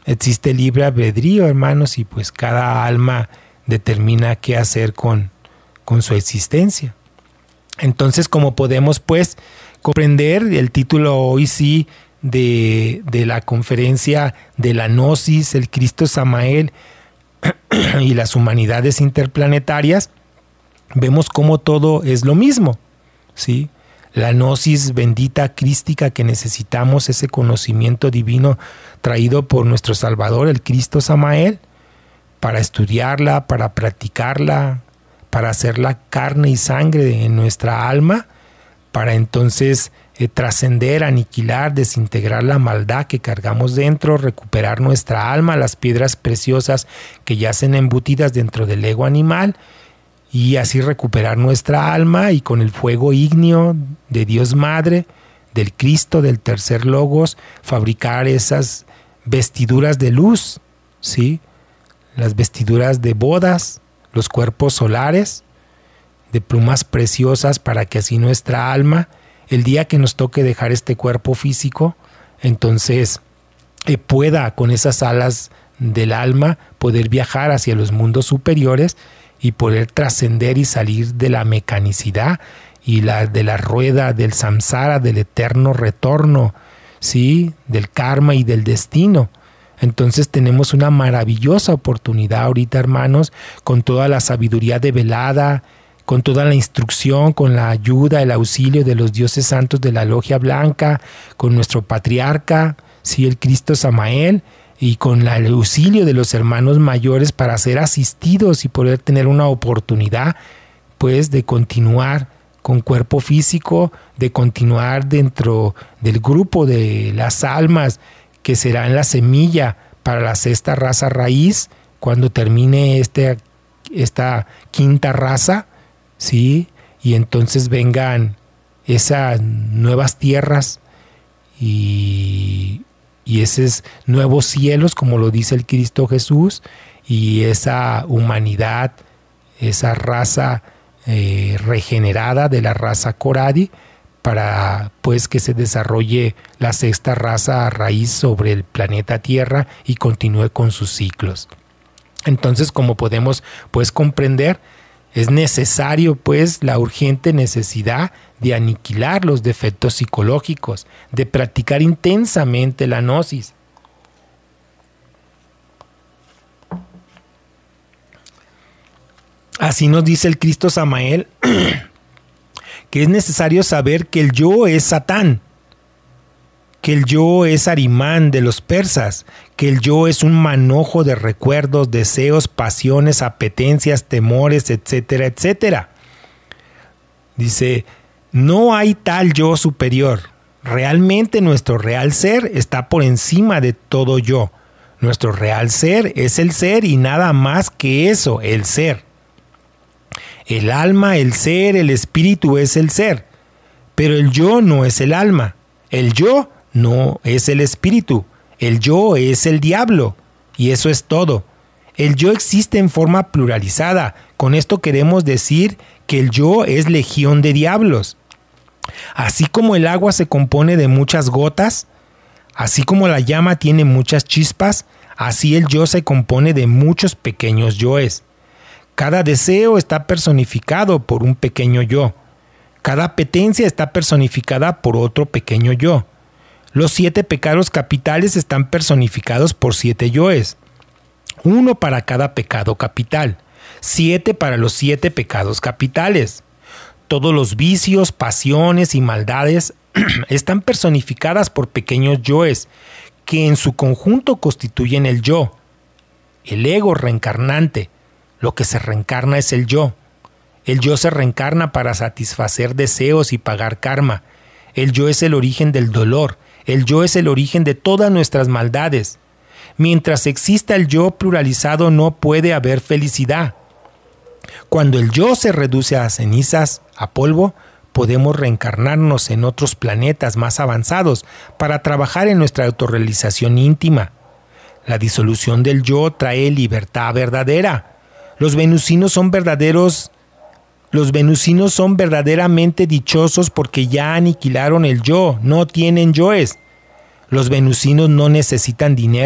Existe libre albedrío, hermanos, y pues cada alma determina qué hacer con su existencia. Entonces, como podemos pues comprender, el título hoy sí de la conferencia de la Gnosis, el Cristo Samael y las humanidades interplanetarias, vemos cómo todo es lo mismo, ¿sí? La gnosis bendita crística que necesitamos, ese conocimiento divino traído por nuestro Salvador, el Cristo Samael, para estudiarla, para practicarla, para hacerla carne y sangre en nuestra alma, para entonces trascender, aniquilar, desintegrar la maldad que cargamos dentro, recuperar nuestra alma, las piedras preciosas que yacen embutidas dentro del ego animal, y así recuperar nuestra alma y con el fuego ígneo de Dios Madre, del Cristo, del tercer Logos, fabricar esas vestiduras de luz, ¿sí? Las vestiduras de bodas, los cuerpos solares, de plumas preciosas, para que así nuestra alma, el día que nos toque dejar este cuerpo físico, entonces pueda con esas alas del alma poder viajar hacia los mundos superiores y poder trascender y salir de la mecanicidad y de la rueda del samsara, del eterno retorno, ¿sí? Del karma y del destino. Entonces tenemos una maravillosa oportunidad ahorita, hermanos, con toda la sabiduría develada, con toda la instrucción, con la ayuda, el auxilio de los dioses santos de la Logia Blanca, con nuestro patriarca, ¿sí? El Cristo Samael, y con el auxilio de los hermanos mayores para ser asistidos y poder tener una oportunidad pues de continuar con cuerpo físico, de continuar dentro del grupo de las almas que serán la semilla para la sexta raza raíz cuando termine esta quinta raza, ¿sí? Y entonces vengan esas nuevas tierras y esos nuevos cielos, como lo dice el Cristo Jesús, y esa humanidad, esa raza regenerada de la raza Coradi, para pues que se desarrolle la sexta raza raíz sobre el planeta Tierra y continúe con sus ciclos. Entonces, como podemos pues comprender, es necesario pues la urgente necesidad de aniquilar los defectos psicológicos, de practicar intensamente la gnosis. Así nos dice el Cristo Samael que es necesario saber que el yo es Satán, que el yo es Arimán de los persas, que el yo es un manojo de recuerdos, deseos, pasiones, apetencias, temores, etcétera, etcétera. Dice, no hay tal yo superior. Realmente nuestro real ser está por encima de todo yo. Nuestro real ser es el ser y nada más que eso, el ser. El alma, el ser, el espíritu es el ser, pero el yo no es el alma. El yo no es el espíritu. El yo es el diablo. Y eso es todo. El yo existe en forma pluralizada. Con esto queremos decir que el yo es legión de diablos. Así como el agua se compone de muchas gotas, así como la llama tiene muchas chispas, así el yo se compone de muchos pequeños yoes. Cada deseo está personificado por un pequeño yo. Cada apetencia está personificada por otro pequeño yo. Los 7 pecados capitales están personificados por 7 yoes. 1 para cada pecado capital. 7 para los 7 pecados capitales. Todos los vicios, pasiones y maldades están personificadas por pequeños yoes, que en su conjunto constituyen el yo. El ego reencarnante. Lo que se reencarna es el yo. El yo se reencarna para satisfacer deseos y pagar karma. El yo es el origen del dolor. El yo es el origen de todas nuestras maldades. Mientras exista el yo pluralizado no puede haber felicidad. Cuando el yo se reduce a cenizas, a polvo, podemos reencarnarnos en otros planetas más avanzados para trabajar en nuestra autorrealización íntima. La disolución del yo trae libertad verdadera. Los venusinos son verdaderamente dichosos porque ya aniquilaron el yo, no tienen yoes. Los venusinos no necesitan dinero